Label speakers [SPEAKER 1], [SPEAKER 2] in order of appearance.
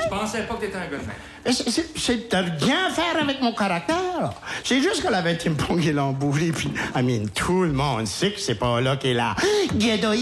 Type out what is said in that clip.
[SPEAKER 1] Je pensais pas que t'étais un gars de même.
[SPEAKER 2] T'as rien à faire avec mon caractère. C'est juste que la 20e pogne est l'embourré, puis, tout le monde sait que c'est pas là qu'est la